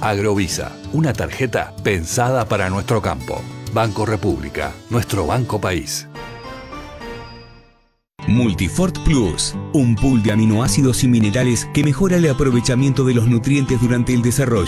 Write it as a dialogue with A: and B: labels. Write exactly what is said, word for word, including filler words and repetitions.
A: Agrovisa, una tarjeta pensada para nuestro campo. Banco República, nuestro banco país.
B: Multifort Plus, un pool de aminoácidos y minerales que mejora el aprovechamiento de los nutrientes durante el desarrollo.